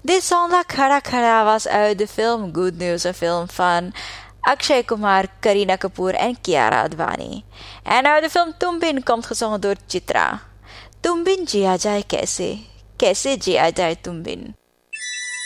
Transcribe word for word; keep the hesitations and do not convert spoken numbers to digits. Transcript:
Dit song la khada khada was uit de film Good News, een film van Akshay Kumar, Kareena Kapoor en Kiara Advani. En uit de film Tumbin komt gezongen door Chitra. Tumbin jiya jaye kaise, kaise jiya jaye Tumbin.